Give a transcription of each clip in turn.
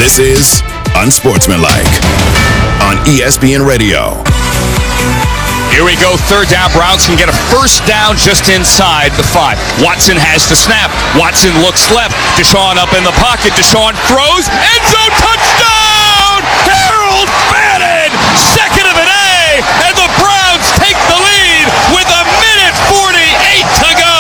This is Unsportsmanlike on ESPN Radio. Here we go, third down. Browns can get a first down just inside the 5. Watson has the snap. Watson looks left. Deshaun up in the pocket. Deshaun throws. End zone touchdown! Harold Bannon, second of the day, and the Browns take the lead with 1:48 to go.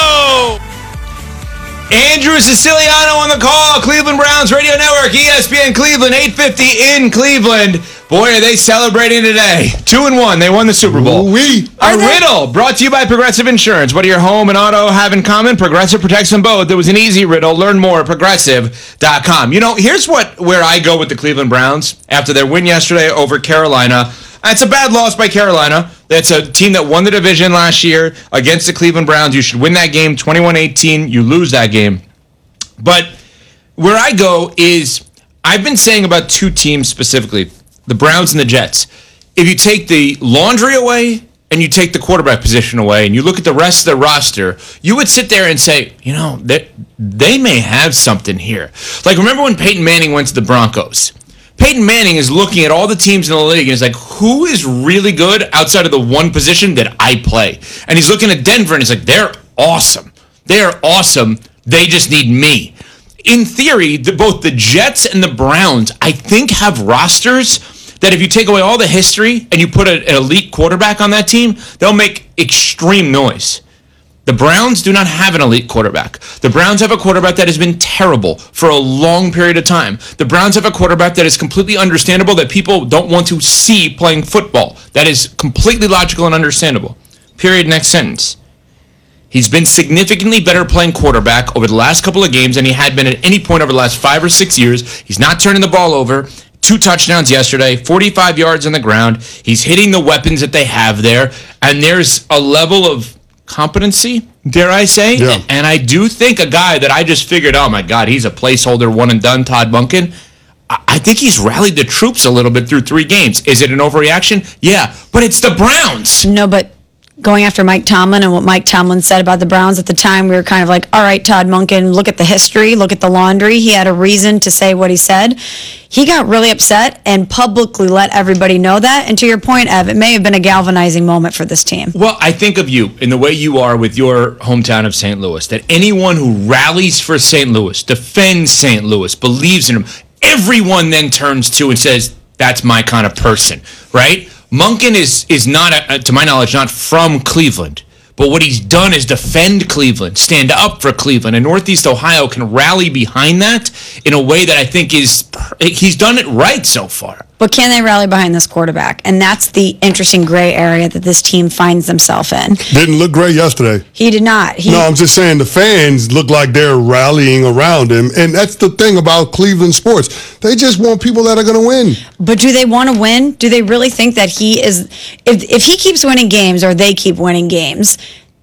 Andrew Siciliano on the call. Cleveland Browns Radio Network, ESPN Cleveland, 8:50 in Cleveland. Boy, are they celebrating today. 2-1. They won the Super Bowl. A riddle brought to you by Progressive Insurance. What do your home and auto have in common? Progressive protects them both. It was an easy riddle. Learn more at Progressive.com. You know, here's where I go with the Cleveland Browns after their win yesterday over Carolina. It's a bad loss by Carolina. That's a team that won the division last year against the Cleveland Browns. You should win that game 21-18. You lose that game. But where I go is I've been saying about two teams specifically, the Browns and the Jets. If you take the laundry away and you take the quarterback position away and you look at the rest of the roster, you would sit there and say, you know, they may have something here. Like, remember when Peyton Manning went to the Broncos? Peyton Manning is looking at all the teams in the league and is like, who is really good outside of the one position that I play? And he's looking at Denver and he's like, they're awesome. They're awesome. They just need me. In theory, both the Jets and the Browns, I think, have rosters that if you take away all the history and you put an elite quarterback on that team, they'll make extreme noise. The Browns do not have an elite quarterback. The Browns have a quarterback that has been terrible for a long period of time. The Browns have a quarterback that is completely understandable that people don't want to see playing football. That is completely logical and understandable. Period. Next sentence. He's been significantly better playing quarterback over the last couple of games than he had been at any point over the last 5 or 6 years. He's not turning the ball over. 2 touchdowns yesterday, 45 yards on the ground. He's hitting the weapons that they have there. And there's a level of competency, dare I say. Yeah. And I do think a guy that I just figured, oh my God, he's a placeholder, one and done, Todd Monken. I think he's rallied the troops a little bit through 3 games. Is it an overreaction? Yeah, but it's the Browns. No, but going after Mike Tomlin and what Mike Tomlin said about the Browns at the time, we were kind of like, all right, Todd Monken, look at the history, look at the laundry. He had a reason to say what he said. He got really upset and publicly let everybody know that. And to your point, Ev, it may have been a galvanizing moment for this team. Well, I think of you in the way you are with your hometown of St. Louis, that anyone who rallies for St. Louis, defends St. Louis, believes in him, everyone then turns to and says, that's my kind of person, right? Monken is not, to my knowledge, not from Cleveland. But what he's done is defend Cleveland, stand up for Cleveland, and Northeast Ohio can rally behind that in a way that I think he's done it right so far. But can they rally behind this quarterback? And that's the interesting gray area that this team finds themselves in. Didn't look great yesterday. He did not. No, I'm just saying the fans look like they're rallying around him. And that's the thing about Cleveland sports. They just want people that are going to win. But do they want to win? Do they really think that he is... If he keeps winning games or they keep winning games...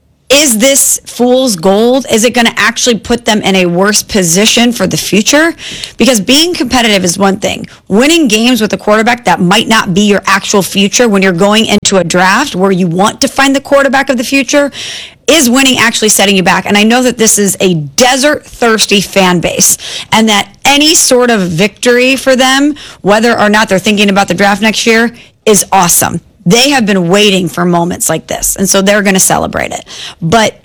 Is this fool's gold? Is it going to actually put them in a worse position for the future? Because being competitive is one thing. Winning games with a quarterback that might not be your actual future when you're going into a draft where you want to find the quarterback of the future, is winning actually setting you back? And I know that this is a desert-thirsty fan base and that any sort of victory for them, whether or not they're thinking about the draft next year, is awesome. They have been waiting for moments like this, and so they're going to celebrate it. But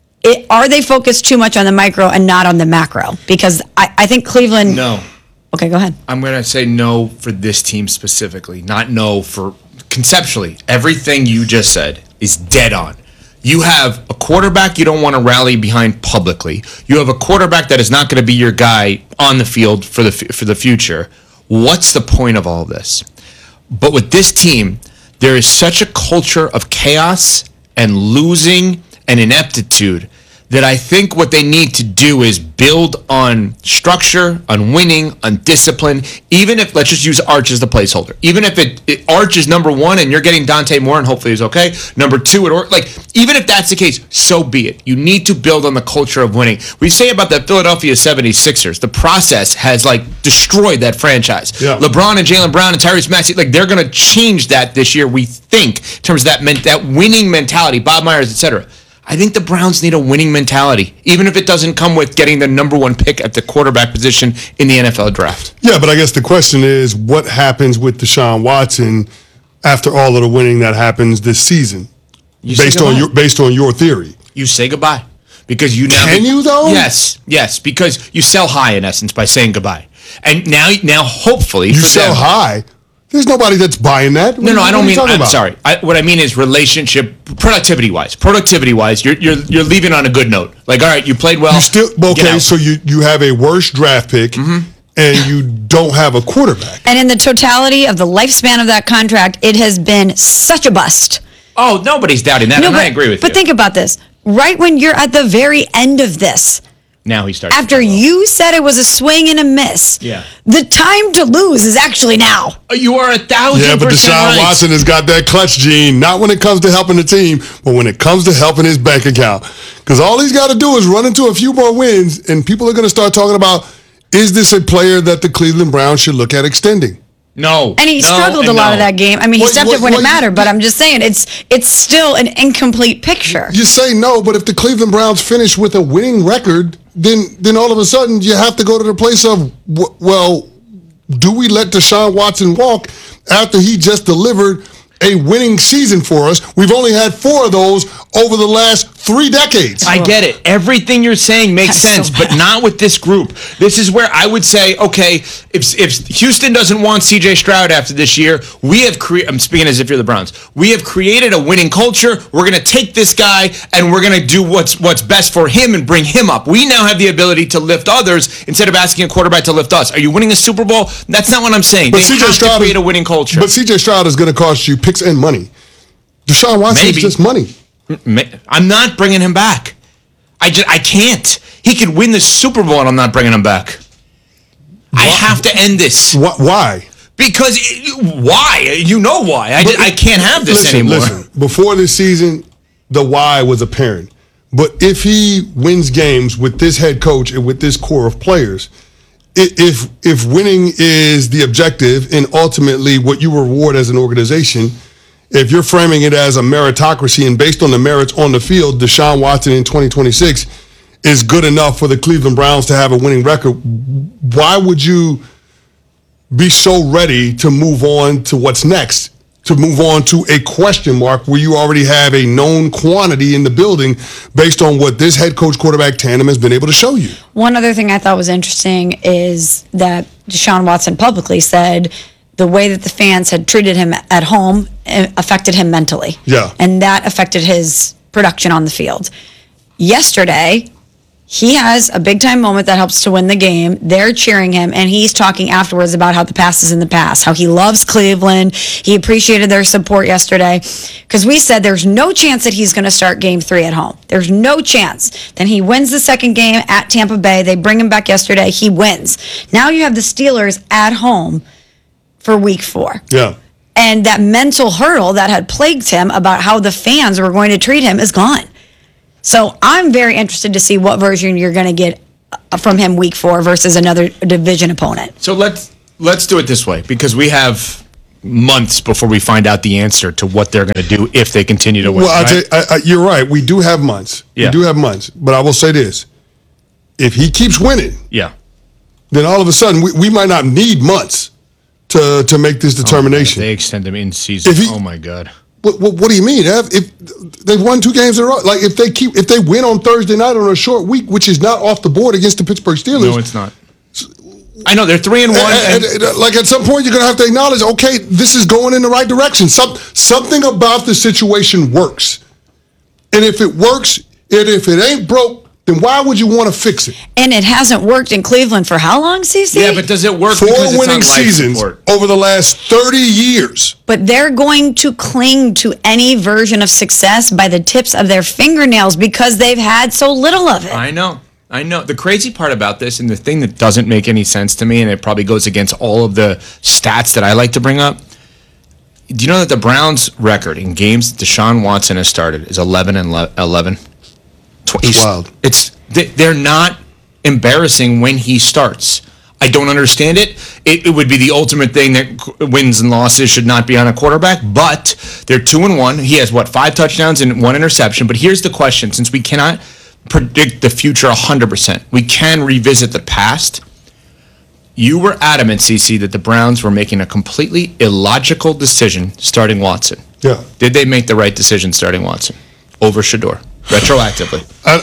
are they focused too much on the micro and not on the macro? Because I think Cleveland... No. Okay, go ahead. I'm going to say no for this team specifically, not no for conceptually. Everything you just said is dead on. You have a quarterback you don't want to rally behind publicly. You have a quarterback that is not going to be your guy on the field for the future. What's the point of all of this? But with this team... There is such a culture of chaos and losing and ineptitude that I think what they need to do is build on structure, on winning, on discipline. Even if, let's just use Arch as the placeholder. Even if Arch is number 1 and you're getting Dante Moore and hopefully he's okay. Number 2, even if that's the case, so be it. You need to build on the culture of winning. We say about the Philadelphia 76ers, the process has destroyed that franchise. Yeah. LeBron and Jaylen Brown and Tyrese Maxey, they're going to change that this year, we think, in terms of that winning mentality, Bob Myers, etc. I think the Browns need a winning mentality, even if it doesn't come with getting the number one pick at the quarterback position in the NFL draft. Yeah, but I guess the question is, what happens with Deshaun Watson after all of the winning that happens this season? Based on your theory. You say goodbye. Because you now Can you though? Yes, because you sell high in essence by saying goodbye. And now hopefully you sell high. There's nobody that's buying that. No, I don't mean. I'm sorry. What I mean is relationship, productivity wise. You're leaving on a good note. Like, all right, you played well. So you have a worse draft pick, and you don't have a quarterback. And in the totality of the lifespan of that contract, it has been such a bust. Oh, nobody's doubting that, I agree with you. But think about this. Right when you're at the very end of this, now he starts. After you said it was a swing and a miss, the time to lose is actually now. You are 1,000% Yeah, but Deshaun Watson has got that clutch gene, not when it comes to helping the team, but when it comes to helping his bank account. Because all he's got to do is run into a few more wins, and people are going to start talking about, is this a player that the Cleveland Browns should look at extending? No. And he struggled a lot of that game. I mean, he stepped up when it mattered, but I'm just saying it's still an incomplete picture. You say no, but if the Cleveland Browns finish with a winning record, then all of a sudden you have to go to the place of, well, do we let Deshaun Watson walk after he just delivered a winning season for us? We've only had 4 of those over the last 3 decades. I get it. Everything you're saying makes sense, but not with this group. This is where I would say, okay, if Houston doesn't want C.J. Stroud after this year, I'm speaking as if you're the Browns. We have created a winning culture. We're going to take this guy and we're going to do what's best for him and bring him up. We now have the ability to lift others instead of asking a quarterback to lift us. Are you winning a Super Bowl? That's not what I'm saying. But they have to create a winning culture. But C.J. Stroud is going to cost you picks and money. Deshaun Watson is just money. I'm not bringing him back. I can't. He could win the Super Bowl and I'm not bringing him back. I have to end this. Why? Because why? You know why. I can't have this anymore. Listen, before this season, the why was apparent. But if he wins games with this head coach and with this core of players, if winning is the objective and ultimately what you reward as an organization, if you're framing it as a meritocracy and based on the merits on the field, Deshaun Watson in 2026 is good enough for the Cleveland Browns to have a winning record, why would you be so ready to move on to what's next, to move on to a question mark where you already have a known quantity in the building based on what this head coach quarterback tandem has been able to show you? One other thing I thought was interesting is that Deshaun Watson publicly said the way that the fans had treated him at home affected him mentally. Yeah. And that affected his production on the field. Yesterday, he has a big-time moment that helps to win the game. They're cheering him, and he's talking afterwards about how the past is in the past, how he loves Cleveland. He appreciated their support yesterday. Because we said there's no chance that he's going to start Game 3 at home. There's no chance. Then he wins the second game at Tampa Bay. They bring him back yesterday. He wins. Now you have the Steelers at home for Week 4. Yeah. And that mental hurdle that had plagued him about how the fans were going to treat him is gone. So I'm very interested to see what version you're going to get from him Week 4 versus another division opponent. So let's do it this way, because we have months before we find out the answer to what they're going to do if they continue to win. Well, right? You're right. We do have months. Yeah. We do have months. But I will say this. If he keeps winning, then all of a sudden we might not need months to make this determination. They extend them in season. Oh my God! What do you mean? If they've won 2 games in a row, like if they win on Thursday night on a short week, which is not off the board against the Pittsburgh Steelers. No, it's not. I know they're 3-1. And like at some point, you're gonna have to acknowledge, okay, this is going in the right direction. Something about the situation works, and if it works, and if it ain't broke, then why would you want to fix it? And it hasn't worked in Cleveland for how long, CC? Yeah, but does it work? 4 winning seasons over the last 30 years. But they're going to cling to any version of success by the tips of their fingernails because they've had so little of it. I know. The crazy part about this, and the thing that doesn't make any sense to me, and it probably goes against all of the stats that I like to bring up, do you know that the Browns' record in games that Deshaun Watson has started is 11-11? It's wild. They're not embarrassing when he starts. I don't understand it. It would be the ultimate thing that wins and losses should not be on a quarterback, but they're 2-1. He has, 5 touchdowns and 1 interception. But here's the question. Since we cannot predict the future 100%, we can revisit the past. You were adamant, CC, that the Browns were making a completely illogical decision starting Watson. Yeah. Did they make the right decision starting Watson over Shedeur retroactively?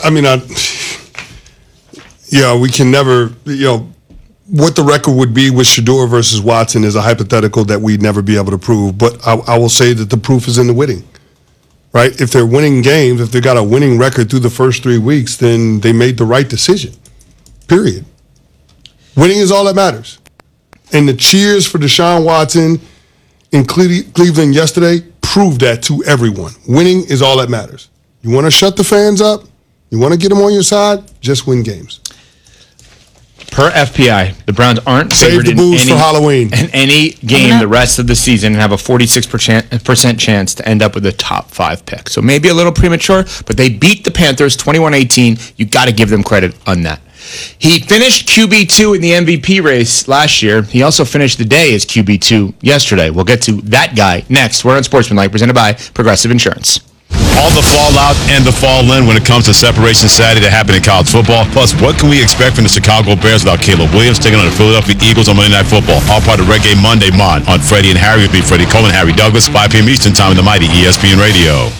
We can never, what the record would be with Shedeur versus Watson is a hypothetical that we'd never be able to prove. But I will say that the proof is in the winning, right? If they're winning games, if they got a winning record through the first 3 weeks, then they made the right decision, period. Winning is all that matters. And the cheers for Deshaun Watson in Cleveland yesterday proved that to everyone. Winning is all that matters. You want to shut the fans up? You want to get them on your side? Just win games. Per FPI, the Browns aren't Save favored the booze for Halloween. in any game the rest of the season and have a 46% chance to end up with a top 5 pick. So maybe a little premature, but they beat the Panthers 21-18. You got to give them credit on that. He finished QB2 in the MVP race last year. He also finished the day as QB2 yesterday. We'll get to that guy next. We're on Sportsmanlike, presented by Progressive Insurance. All the fallout and the fall in when it comes to Separation Saturday that happened in college football. Plus, what can we expect from the Chicago Bears without Caleb Williams taking on the Philadelphia Eagles on Monday Night Football? All part of Reggae Monday Mod on Freddie and Harry will be Freddie Coleman, Harry Douglas, 5 p.m. Eastern Time in the mighty ESPN Radio.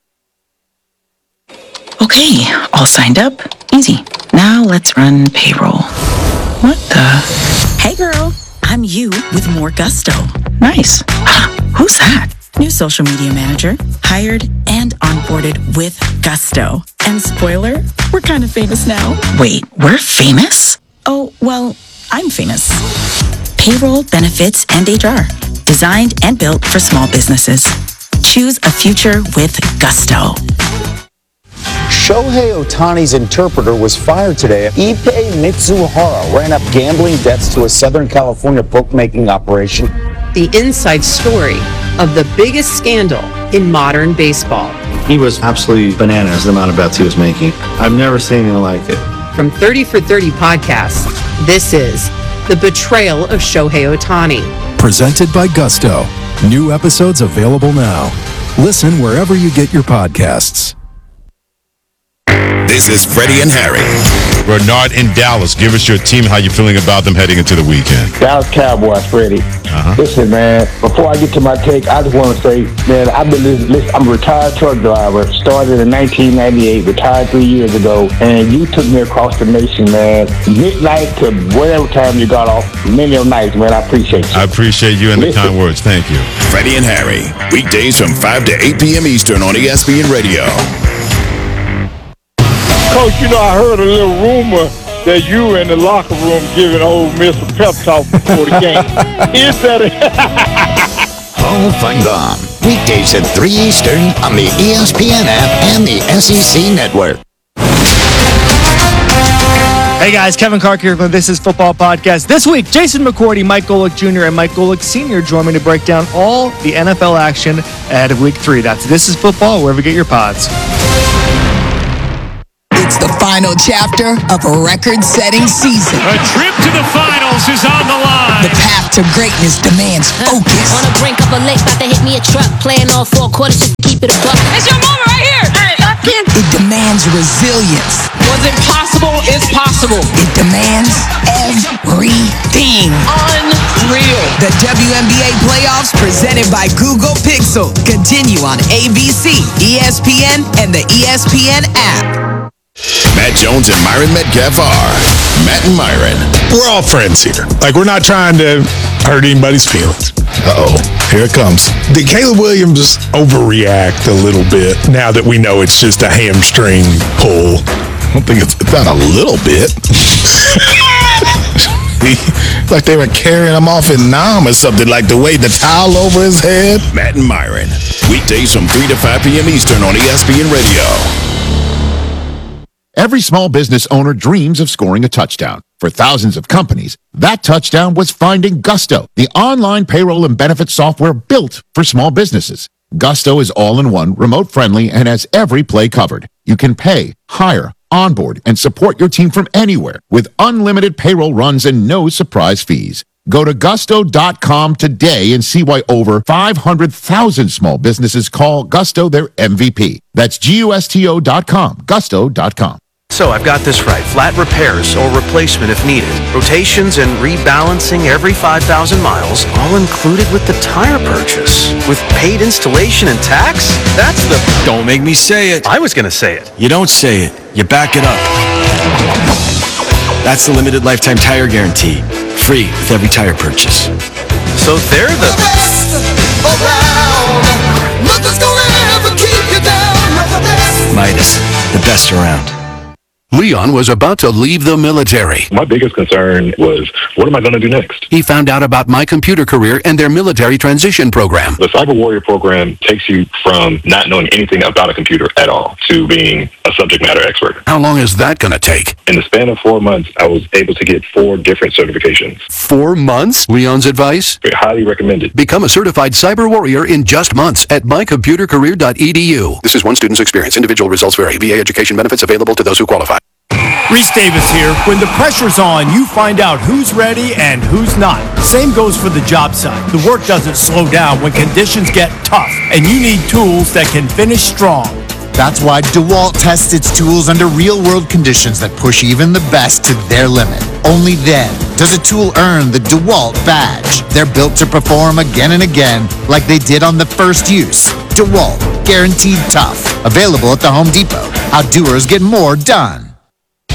Okay, all signed up. Easy. Now let's run payroll. What the? Hey girl, I'm you with more gusto. Nice. Who's that? New social media manager, hired and onboarded with gusto. And spoiler, we're kind of famous now. Wait, we're famous? Oh, well, I'm famous. Payroll, benefits, and HR. Designed and built for small businesses. Choose a future with gusto. Shohei Ohtani's interpreter was fired today. Ippei Mitsuhara ran up gambling debts to a Southern California bookmaking operation. The inside story of the biggest scandal in modern baseball. He was absolutely bananas, the amount of bets he was making. I've never seen anything like it. From 30 for 30 podcasts, this is The Betrayal of Shohei Ohtani. Presented by Gusto. New episodes available now. Listen wherever you get your podcasts. This is Freddie and Harry. Bernard in Dallas, give us your team, how you feeling about them heading into the weekend. Dallas Cowboys, Freddie. Listen, man, before I get to my take, I just want to say, man, I'm a retired truck driver, started in 1998, retired 3 years ago, and you took me across the nation, man, midnight to whatever time you got off, many of nights, man, I appreciate you. I appreciate you and the kind words. Thank you. Freddie and Harry, weekdays from 5 to 8 p.m. Eastern on ESPN Radio. Coach, I heard a little rumor that you were in the locker room giving Ole Miss a pep talk before the game. Is that it? Hall Fun Gone. Weekdays at 3 Eastern on the ESPN app and the SEC Network. Hey guys, Kevin Clark here from This Is Football Podcast. This week, Jason McCourty, Mike Golick Jr., and Mike Golick Sr. join me to break down all the NFL action ahead of Week 3. That's This Is Football, wherever you get your pods. It's the final chapter of a record-setting season. A trip to the finals is on the line. The path to greatness demands focus. On the brink of a lake, about to hit me a truck. Playing all 4 quarters just to keep it a buck. It's your moment right here. It demands resilience. What's impossible is possible. It demands everything. Unreal. The WNBA playoffs presented by Google Pixel continue on ABC, ESPN, and the ESPN app. Matt Jones and Myron Metcalf are Matt and Myron. We're all friends here. We're not trying to hurt anybody's feelings. Uh-oh, here it comes. Did Caleb Williams overreact a little bit now that we know it's just a hamstring pull? I don't think it's not a little bit. Like they were carrying him off in Nam or something, like the way the towel over his head. Matt and Myron. Weekdays from 3 to 5 p.m. Eastern on ESPN Radio. Every small business owner dreams of scoring a touchdown. For thousands of companies, that touchdown was finding Gusto, the online payroll and benefits software built for small businesses. Gusto is all-in-one, remote-friendly, and has every play covered. You can pay, hire, onboard, and support your team from anywhere with unlimited payroll runs and no surprise fees. Go to gusto.com today and see why over 500,000 small businesses call Gusto their MVP. That's gusto.com, gusto.com. So I've got this right. Flat repairs or replacement if needed. Rotations and rebalancing every 5,000 miles, all included with the tire purchase. With paid installation and tax? That's the... Don't make me say it. I was going to say it. You don't say it. You back it up. That's the limited lifetime tire guarantee. Free with every tire purchase. So they're the best around. Nothing's gonna ever keep you down. Midas, the best around. Leon was about to leave the military. My biggest concern was, what am I going to do next? He found out about My Computer Career and their military transition program. The Cyber Warrior program takes you from not knowing anything about a computer at all to being a subject matter expert. How long is that going to take? In the span of 4 months, I was able to get 4 different certifications. 4 months? Leon's advice? Highly recommended. Become a certified cyber warrior in just months at mycomputercareer.edu. This is one student's experience. Individual results vary. VA education benefits available to those who qualify. Reese Davis here. When the pressure's on, you find out who's ready and who's not. Same goes for the job site. The work doesn't slow down when conditions get tough, and you need tools that can finish strong. That's why DeWalt tests its tools under real-world conditions that push even the best to their limit. Only then does a tool earn the DeWalt badge. They're built to perform again and again like they did on the first use. DeWalt, guaranteed tough. Available at the Home Depot. How doers get more done.